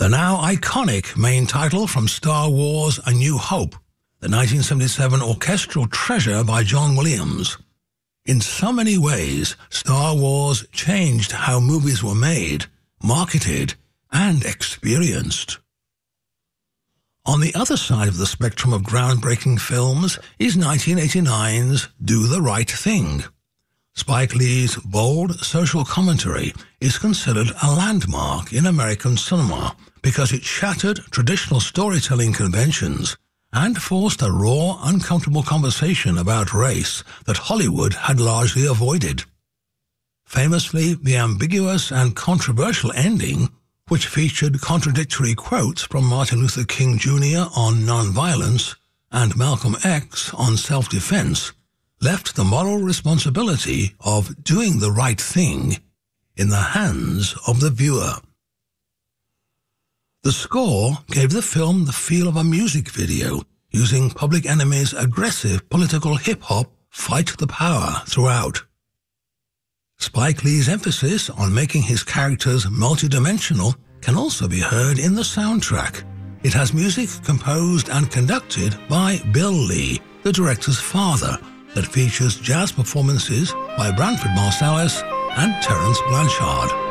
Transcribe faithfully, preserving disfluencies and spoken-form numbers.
The now iconic main title from Star Wars: A New Hope, the nineteen seventy-seven orchestral treasure by John Williams. In so many ways, Star Wars changed how movies were made, marketed, and experienced. On the other side of the spectrum of groundbreaking films is nineteen eighty-nine's Do the Right Thing. Spike Lee's bold social commentary is considered a landmark in American cinema because it shattered traditional storytelling conventions and forced a raw, uncomfortable conversation about race that Hollywood had largely avoided. Famously, the ambiguous and controversial ending, which featured contradictory quotes from Martin Luther King Junior on nonviolence and Malcolm X on self-defense, left the moral responsibility of doing the right thing in the hands of the viewer. The score gave the film the feel of a music video, using Public Enemy's aggressive political hip-hop Fight the Power throughout. Spike Lee's emphasis on making his characters multidimensional can also be heard in the soundtrack. It has music composed and conducted by Bill Lee, the director's father, that features jazz performances by Branford Marsalis and Terence Blanchard.